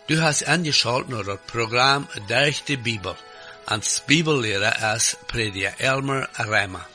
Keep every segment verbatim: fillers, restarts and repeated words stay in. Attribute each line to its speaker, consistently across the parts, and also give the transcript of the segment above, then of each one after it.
Speaker 1: Du hast angeschaut naar het programma Durch de Bibel. Als Bibellehrer is prediker Elmer Reimer.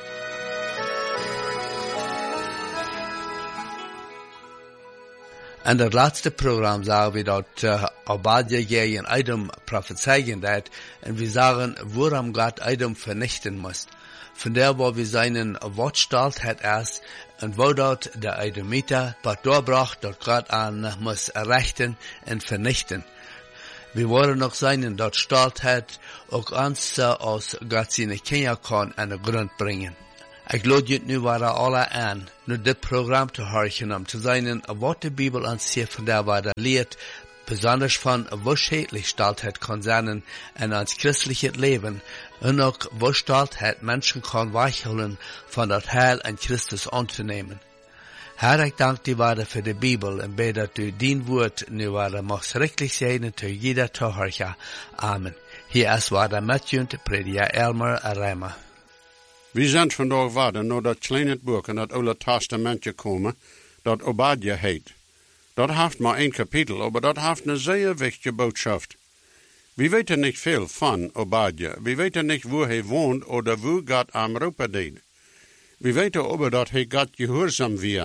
Speaker 1: In het laatste programma zagen we dat uh, Obadja gegen Edom prophezeien deed en we zagen waarom God Edom vernichten moest. Vandaar waar we zijn Wortstalt het is en wo dat de Edomiter wat doorbracht dat God aan moest rechten en vernichten. We worden nog zijn dat stalt het ook ons als God zijn Kinder kan aan de grond brengen. Ik lood je nu waren alle aan, nu dit programma te horen om te zijn wat de Bibel ons hier vandaar waarde leert, besonders van hoe schädlich stalt het kan zijn in ons christelijk leven, en ook hoe stalt het mensen kan weichholen van dat heil in Christus aan te nemen. Herr, ik dank die waarde voor de Bibel en bid dat u dien woord nu waarde mag schrikkelijk zijn te jeder te horen. Amen. Hier is waarde met je prediker Elmer Reimer.
Speaker 2: We zijn vandaag waarde naar dat kleine boek in dat Oude Testamentje komen, dat Obadja heet. Dat heeft maar één kapitel, maar dat heeft een zeer wichtige boodschap. We weten niet veel van Obadja. We weten niet waar hij woont of waar God hem roepen deed. We weten ook dat hij God gehoorzaam weer.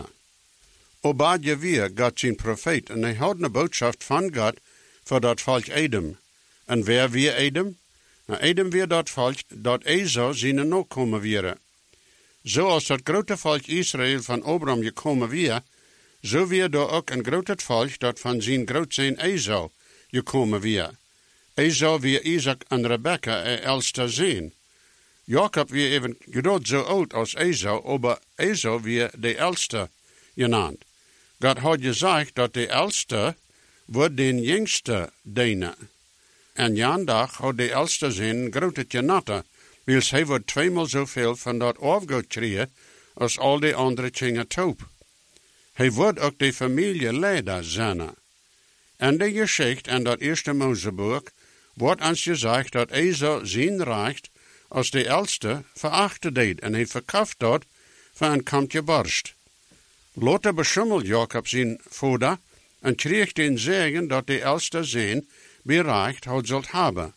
Speaker 2: Obadja weer God zijn profeet en hij had een boodschap van God voor dat volk Edom. En wer weer Edom? Nou, Edom weer dat volk dat Esau zijn nakomen weer. Zoals dat grote volk Israël van Abraham gekomen weer, zo weer daar ook een groot volk dat van zijn grootzoon Esau gekomen weer. Esau weer Isaac en Rebekka een elste zoon. Jacob weer even groot zo oud als Esau, maar Esau weer de elste genaamd. God had gezegd dat de elste wordt de jongste dienen. En jan dag had de elste zoon grote genade, wils hij wordt tweemaal zoveel van dat afgoed krijgen als al de andere kringen top. Hij wordt ook de familieleider zijn. En de geschichte in dat eerste Mozeboek wordt ons gezegd dat Esau zijn recht als de elste verachten deed en hij verkauft dat voor een kampje borst. Later beschummelt Jacob zijn vader en kreeg den zegen dat de elste zoon bereikt had zult hebben.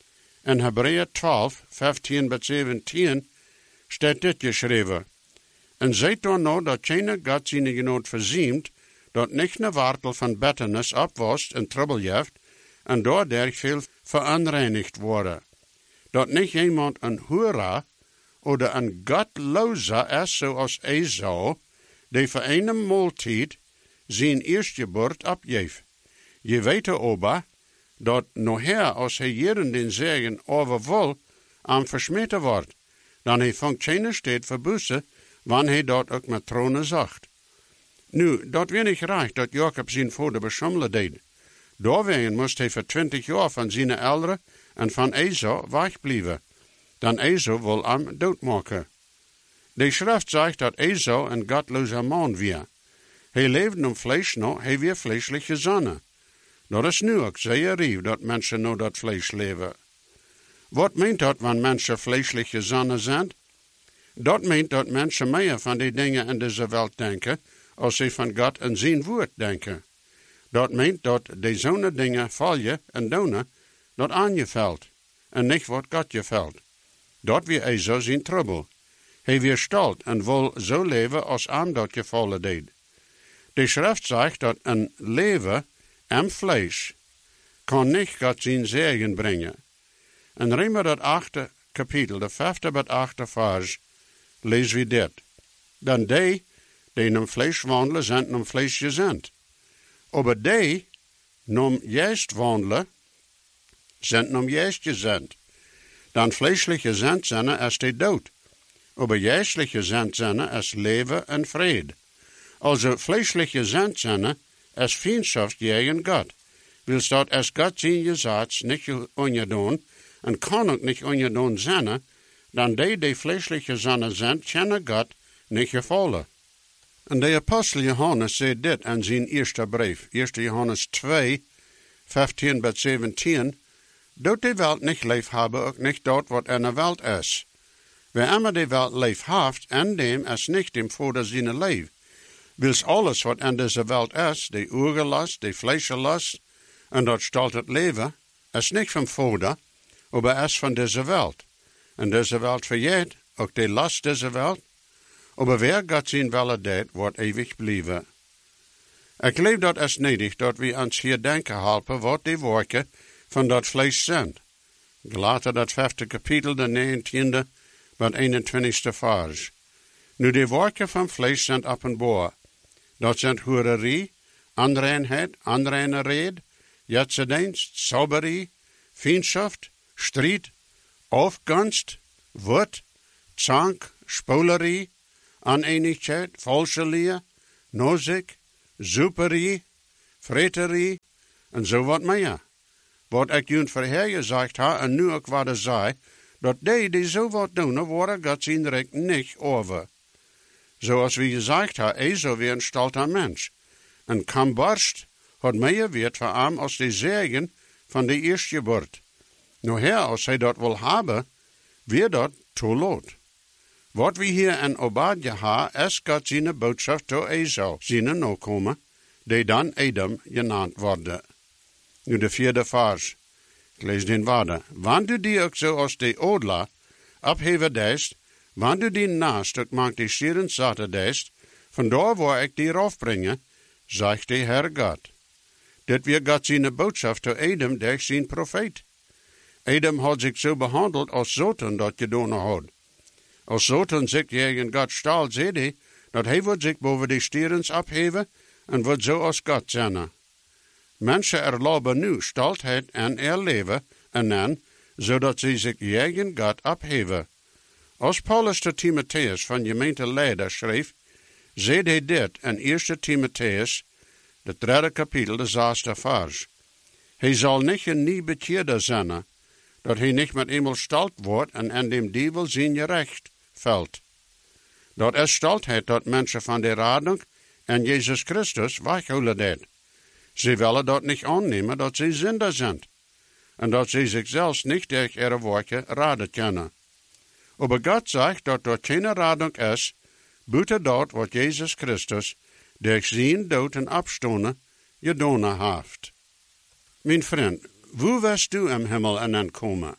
Speaker 2: In Hebreeën twaalf, vijftien tot zeventien staat dit geschreven. En zijt dan nou dat geen God zijn genoot verziemt, dat niet een wartel van betternis opwast en trubbel heeft, en doordat veel veronreinigd worden. Dat niet iemand een hoera, of een godloze is zoals Esau, die voor een maaltijd zijn eerstgeboort opgeeft. Je weet oba, dat noher als hij jeren den zegen overvol aan versmeten wordt, dan hij vangt geen steed verbussen, wanneer hij dat ook met tronen zacht. Nu, dat weer niet recht dat Jacob zijn vader beschummelen deed. Doorwegen moest hij voor twintig jaar van zijn ouderen en van Esau wegblijven. Dan Esau wil hem doodmaken. De schrift zegt dat Esau een godloze man weer. Hij leefde om vlees nog, hij weer vleeselijk gezonnen. Dat is nu ook zeer rief dat mensen nou dat vlees leven. Wat meent dat wanneer mensen vleeselijk gezonnen zijn? Dat meent dat mensen meer van die dingen in deze wereld denken, als ze van God en zijn woord denken. Dat meent dat de zo'n dingen vallen en doen, dat aan je valt, en niet wat God je valt. Dat weer Esau zijn trouble. Hij weer stalt en wil zo leven als aan dat je vallen deed. De schrift zegt dat een leven en vlees kan niet God zijn zegen brengen. En Römer dat achte kapitel, de vijfde tot achte vers, lezen we dit. Dan die, die in vlees wandelen, zijn in vlees gezind. Aber die, nom juist wandelen, zijn om juist gezind. Dan vleeselijk gezind zijn is de dood. Aber juistelijk gezind zijn is leven en vrede. Also vleeselijk gezind zijn is vriendschap tegen God. Wils dat als God zijn gezegd niet ongedaan en kan ook niet ongedaan zijn, dan die die vleeselijk gezind zijn, kennen God niet gevallen. En de apostel Johannes zei dit in zijn eerste brief, eerste Johannes twee, vijftien tot zeventien, dat de wereld niet lief hebben, ook niet dat wat in de wereld is. Wer immer de wereld lief heeft, en dem is niet dem Vader zijn lief. Wils alles wat in deze wereld is, de oorgelast, de vleesgelast, En dat stelt het leven, is niet van Vader, maar is van deze wereld. En deze wereld vergeet, ook de last deze wereld, maar wer God zijn wille deed, wordt eeuwig blijven. Ik leef dat is nedig dat we ons hier denken helpen wat die werken van dat vlees zijn. Gelaten dat vijfde kapitel, de negentiende, met eenentwintigste vers. Nu de werken van vlees zijn openbaar. Dat zijn hoererie, onreinheid, onreine red, jetsendienst, sauberie, vriendschaft, strijd, afgunst, woord, zank, spolerie, oneenigheid, valse leer, nozik, zuperie, vreterie, en zo wat meer. Wat ik jullie voorher gezegd heb, en nu ook wat zei, dat die die zo wat doen, worden God zijn recht niet over. Zoals we gezegd hebben, is zo weer een stolter mens. En Kambarst had meer weet voor hem als de zegen van de eerste geboorte. Nou her, als hij dat wil hebben, weer dat te laat. Wat we hier in Obadja hebben, is God zijn boodschap tot Esau, zijn nakomen, die dan Edom genaamd worden. Nu de vierde vers. Ik lees den waarde. Wanneer die ook zo als de odla opheven deist, wanneer die naast ook maakt die stieren zaten deist, vandaar waar ik die afbrengen, zegt de Heer God. Dit weer God zijn boodschap tot Edom door zijn profeet. Edom had zich zo behandeld als zoten dat je doen had. Als zoten zich tegen God staal, zei hij, dat hij wordt zich boven die stierens opheven en wordt zo als God zijn. Mensen erlauben nu stoltheid en erleven en dan, zodat ze zich tegen God opheven. Als Paulus tot Timotheus van gemeenteleider schreef, zei hij dit in eerste Timotheus, de derde kapitel, de zesde vers. Hij zal niet een nieuw bekeerder zijn, dat hij niet met eenmaal stolt wordt en aan dem duivel zijn gerecht valt. Dat is stoltheid dat mensen van de rading en Jezus Christus weghouden deed. Ze willen dat niet aannemen dat ze zinder zijn. En dat ze zichzelf niet door ihre werken raden kunnen. Maar God zegt dat er geen rading is, buiten dat wat Jezus Christus door zijn dood en opstonden gedaan heeft. Mijn vriend, hoe wirst du im Himmel aankomen?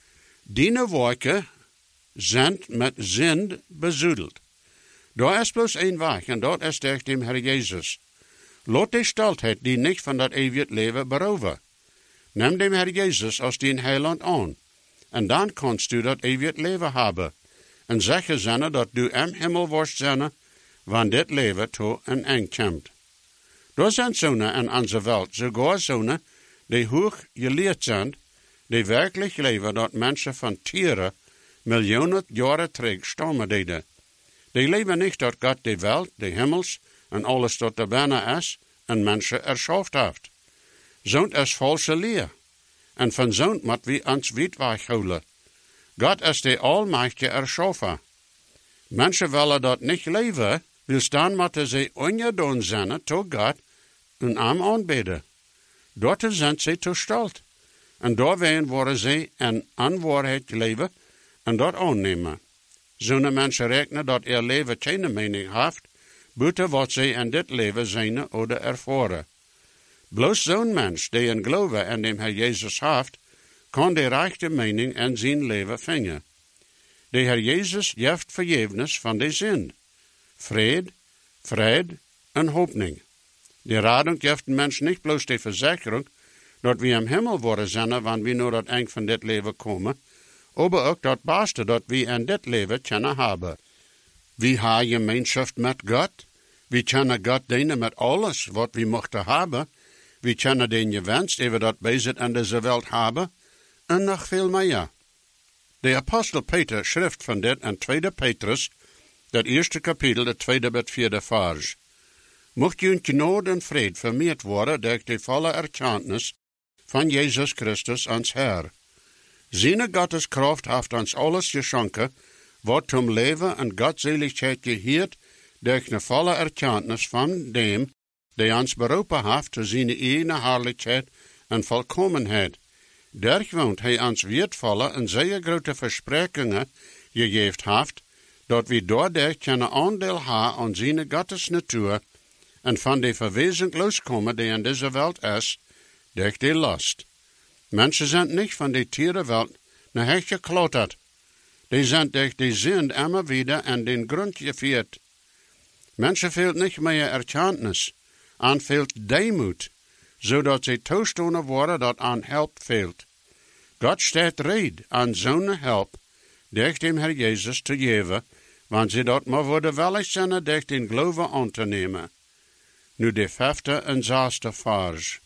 Speaker 2: Dine werken zijn met zin bezoedeld. Daar is bloos één weg en dat is door dem Herr Jezus. Laat die stoltheid die niet van dat eeuwig leven beroven. Neem dem Herr Jezus als die heiland aan. En dan kannst du dat eeuwig leven hebben. En zeggen ze dat du im Himmel worst zijn, wanneer dit leven to een eind komt. Er zijn zonen in onze wereld, sogar zonen die hoog geleerd zijn, die werkelijk leven dat mensen van tieren miljoenen jaren terug stammen deden. Die leven niet dat God de wereld, de hemels en alles dat er bijna is, en mensen erschaft heeft. Zo'n is valse leer. En van zo'n moet we ons wit weghouden. God is de almachtige erschaffer. Mensen willen dat niet leven, wil dan moeten ze ongedaan zijn tot God en hem aanbidden. Dort zijn ze te stolt. En doorheen worden ze in onwaarheid leven en dat aannemen. Zo'n mensen rekenen dat ihr leven geen mening heeft, buiten wat ze in dit leven zijn of ervaren. Bloos zo'n mens die een geloven in dem Herr Jezus heeft, kan de rechte mening in zijn leven vinden. De Herr Jezus geeft vergiffenis van de zin, vrede, vrede en hoopning. De rading geeft een mens niet bloos de verzekering dat we im Himmel worden zijn wanneer we naar het eind van dit leven komen, maar ook dat beste dat we in dit leven kunnen hebben. We hebben gemeenschap met God. We kunnen God dienen met alles wat we mochten hebben. We kunnen den gewenst, eer we dat bezit in deze wereld hebben. En nog veel meer. De apostel Peter schrift van dit in tweede Petrus, dat eerste kapitel, de tweede met vierde vers. Mocht je in genade en vrede vermeerd worden door de volle erkenntnis van Jezus Christus, ons Heer. Zijn Gottes kracht heeft ons alles geschonken, wat zum leven en godseligheid geheerd, door de volle erkenntnis van dem, die ons beroepen heeft tot zijn eigen heerlijkheid en volkomenheid. Daar woont hij ons weertvolle en zeer grote versprekingen gegeven heeft, dat we doordat kunnen aandeel hebben aan zijn Gottes natuur en van de verwezenlijk loskomen die in deze wereld is, durch die Lust. Menschen sind nicht von der Tierenwelt nach Hecht geklottert. Die sind durch die Sünd immer wieder an den Grund geführt. Menschen fehlt nicht mehr Erkenntnis, an fehlt Demut, so dass sie toestonden worden dat an Help fehlt. Gott steht red an zo'n Help, durch dem Herr Jesus zu geben, wann sie dat maar worden willig zijn durch den Glauben anzunehmen. Nu de vijfde en zesde vers.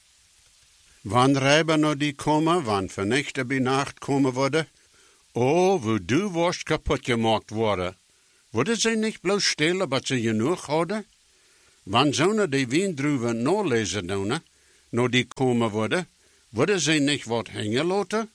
Speaker 2: Wann Räber no die komen, wann vernichte bij nacht komen worden, oh, wo du warst kaputt gemaakt worden, worden sie nicht bloß stelen, wat sie genoeg hadden? Wann zonen die Wiendruven no lezen doen, no die komen worden, worden sie nicht wat hängen laten?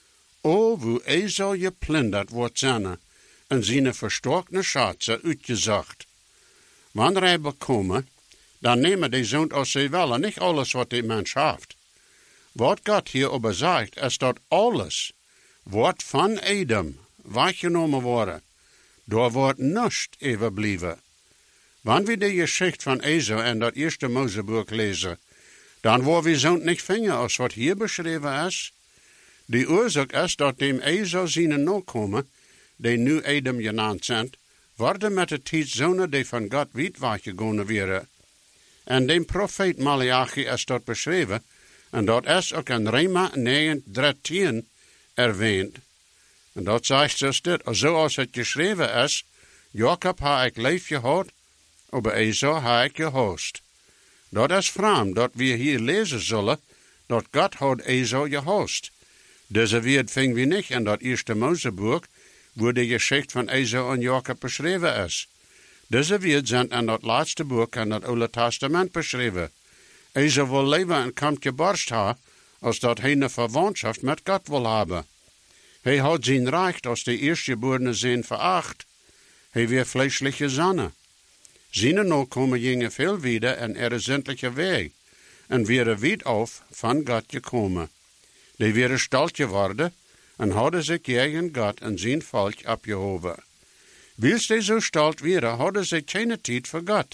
Speaker 2: Oh, wo Esau geplunderd wordt zijn, en zijn verstokene schatsen uitgezocht. Wann Räber komen, dan nemen die zo'n als ze willen, niet alles wat die mens heeft. Wat God hier over zegt, is dat alles wordt van Adam weggenomen worden. Daar wordt niets overblijven. Wanneer we de geschichte van Esau en dat eerste Moseboek lezen, dan worden we zo'n niet vinden als wat hier beschreven is. De oorzaak is dat dem Esau zijn nakomen, die nu Adam genaamd zijn, worden met de tijd zonen die van God wiet weggegaan werden. En de profeet Malachi is dat beschreven, en dat is ook in Rema negen dertien erwähnt. En dat zegt dus dit, zoals het geschreven is, Jacob ha ik lief gehad, aber Esau ha ik gehaast. Dat is vreemd dat we hier lezen zullen, dat God had Esau gehaast. Deze woord vingen we niet in dat eerste Moseboek, wo de geschichte van Esau en Jacob beschreven is. Deze woord zijn in dat laatste boek in het Oude Testament beschreven. Esau wil leven en komt gebarst ha, als dat hij een verwantschap met God wil hebben. Hij had zijn recht als de eerstgeborene zijn veracht. Hij weer vleeselijke zonne. Zijn nakomen gingen veel wieder en er zindelijke weg, en werden wied af van God gekomen. Die werden stalt geworden, en hadden zich tegen God en zijn volk opgehoven. Wils die zo stalt werden, hadden ze geen tijd voor God.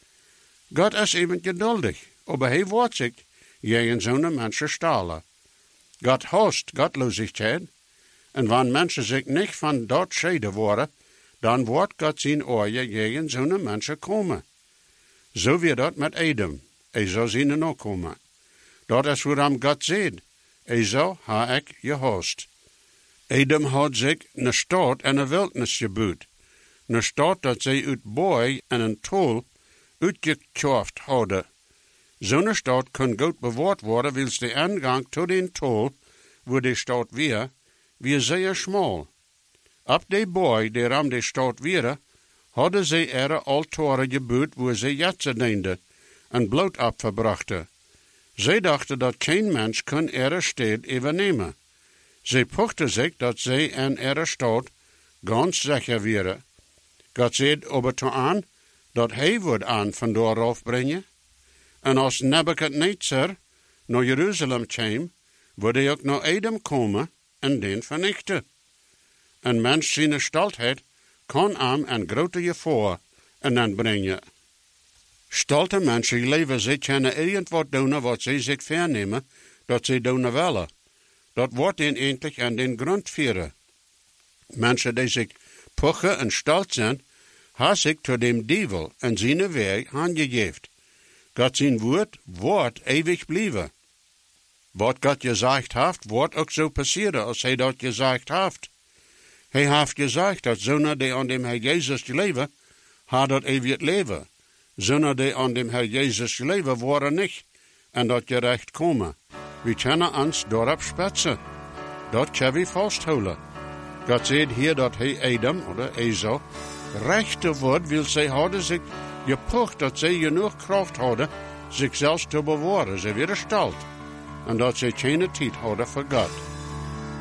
Speaker 2: God is even geduldig, aber hij wordt zich tegen zo'n mensen stalen. God haast godloosheid, en wanneer mensen zich niet van dat scheiden worden, dan wordt God zijn oorje tegen zo'n mensen komen. Zo weer dat met Adam, Esau zijn nakomen. Dat is waarom God zegt, Esau ha ik gehaast. Adam had zich een stad en een wildnis gebouwd. Een stad dat zij uit boy en een tol uitgekauft hadden. Zo'n stad kon goed bewaard worden, wils de aangang tot den tol, waar de stad weer, weer zeer smal. Op de boy, die ram de stad weer, hadden zij er altaren gebouwd, waar zij jetsen dienden, en bloed opverbrachten. Zij dachten dat geen mens kon er stad overnemen. Zij pochten zich dat zij en er stad ganz zeker waren. God zei over toe aan, dat hij wordt aan van daaraf brengen. En als Nebuchadnezzar naar Jeruzalem kwam, wordt hij ook naar Adam komen en den vernichten. Een mens zijn staltheid kan aan een grote gevaar en dan brengen. Stolte mensen leven ze kunnen irgendwat doen wat ze zich vernemen, dat ze doen willen. Dat wordt hen eindelijk aan den grond vieren. Mensen die zich puchen en stolt zijn, hebben zich door dem duivel en zijn weg aangegeven. God zijn woord wordt eeuwig blijven. Wat God gezegd heeft, wordt ook zo passeren als hij dat gezegd heeft. Hij heeft gezegd dat zonen die aan dem Herr Jezus leven, had dat eeuwig leven. Zonen die aan dem Herr Jezus leven, worden niet, en dat gerecht komen. We kunnen ons daarop spetsen. Dat kunnen we vasthouden. God zegt hier dat hij Adam, oder Esau, rechte wordt, wil zij hadden zich gepocht dat zij genoeg kracht hadden, zichzelf te bewaren. Ze werden stalt. En dat zij geen tijd hadden voor God.